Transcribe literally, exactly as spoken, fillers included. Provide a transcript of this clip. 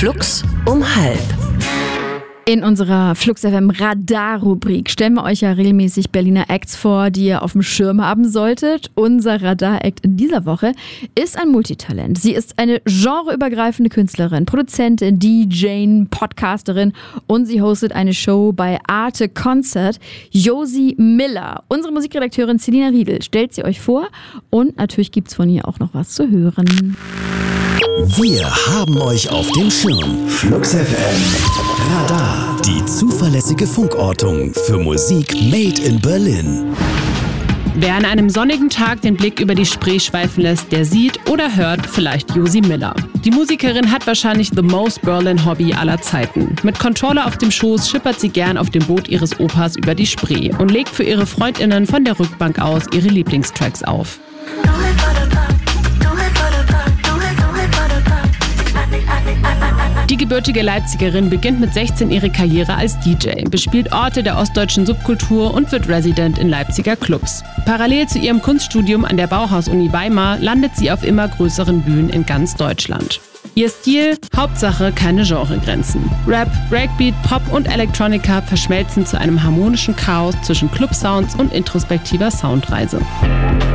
Flux um halb. In unserer Flux F M Radar-Rubrik stellen wir euch ja regelmäßig Berliner Acts vor, die ihr auf dem Schirm haben solltet. Unser Radar-Act in dieser Woche ist ein Multitalent. Sie ist eine genreübergreifende Künstlerin, Produzentin, D J, Podcasterin und sie hostet eine Show bei Arte Concert. Josie Miller. Unsere Musikredakteurin Selina Riedel stellt sie euch vor und natürlich gibt es von ihr auch noch was zu hören. Wir haben euch auf dem Schirm. Flux F M Radar. Die zuverlässige Funkortung für Musik made in Berlin. Wer an einem sonnigen Tag den Blick über die Spree schweifen lässt, der sieht oder hört vielleicht Josie Miller. Die Musikerin hat wahrscheinlich the most Berlin Hobby aller Zeiten. Mit Controller auf dem Schoß schippert sie gern auf dem Boot ihres Opas über die Spree und legt für ihre FreundInnen von der Rückbank aus ihre Lieblingstracks auf. Die gebürtige Leipzigerin beginnt mit sechzehn ihre Karriere als D J, bespielt Orte der ostdeutschen Subkultur und wird Resident in Leipziger Clubs. Parallel zu ihrem Kunststudium an der Bauhaus-Uni Weimar landet sie auf immer größeren Bühnen in ganz Deutschland. Ihr Stil? Hauptsache keine Genregrenzen. Rap, Breakbeat, Pop und Electronica verschmelzen zu einem harmonischen Chaos zwischen Clubsounds und introspektiver Soundreise.